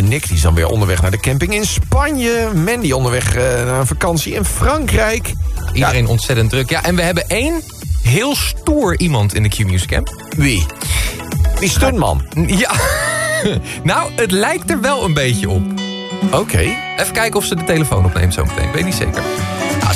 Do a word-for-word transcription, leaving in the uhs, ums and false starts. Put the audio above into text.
Nick die is dan weer onderweg naar de camping in Spanje. Mandy onderweg uh, naar een vakantie in Frankrijk. Iedereen ja. ontzettend druk. Ja, en we hebben één heel stoer iemand in de Q-Music Camp. Wie? Die stuntman. Ja, nou, het lijkt er wel een beetje op. Oké. Okay. Even kijken of ze de telefoon opneemt zometeen. Ik weet niet zeker.